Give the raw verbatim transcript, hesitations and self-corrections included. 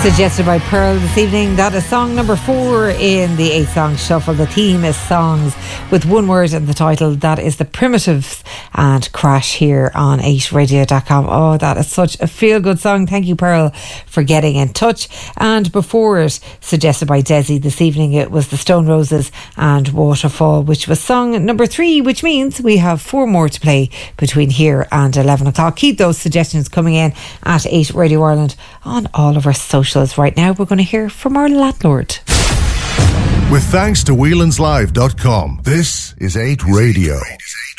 Suggested by Pearl this evening. That is song number four in the eight song shuffle. The theme is songs with one word in the title. That is The Primitives and Crash here on eight radio dot com. Oh, that is such a feel good song. Thank you, Pearl, for getting in touch. And before it, suggested by Desi this evening, it was the Stone Roses and Waterfall, which was song number three, which means we have four more to play between here and eleven o'clock. Keep those suggestions coming in at eight Radio Ireland on all of our socials. Right now we're going to hear from our landlord. With thanks to whelan's live dot com, this is eight Radio.